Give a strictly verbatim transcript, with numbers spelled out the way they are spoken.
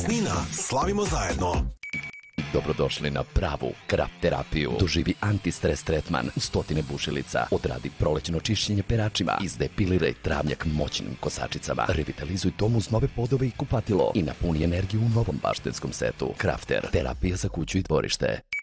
Knina, slavimo zajedno. Dobrodošli na pravu krap terapiju. Doživi antistres tretman u stotine bušilica. Odradi prolećno čišćenje peračima. Izdepiliraj travnjak moćnim kosačicama. Revitalizuj dom uz nove podove i kupatilo. I napuni energiju u novom baštenskom setu. Crafter, terapija za kuću i dvorište.